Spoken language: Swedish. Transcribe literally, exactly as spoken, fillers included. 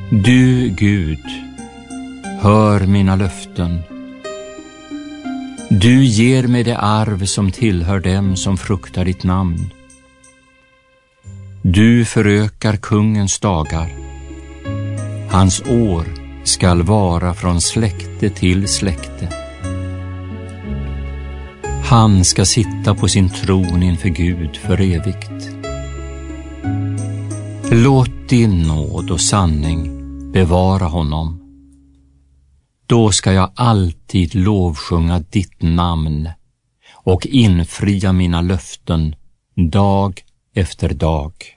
Du, Gud, hör mina löften. Du ger mig det arv som tillhör dem som fruktar ditt namn. Du förökar kungens dagar. Hans år skall vara från släkte till släkte. Han ska sitta på sin tron inför Gud för evigt. Låt din nåd och sanning bevara honom. Då ska jag alltid lovsjunga ditt namn och infria mina löften dag efter dag.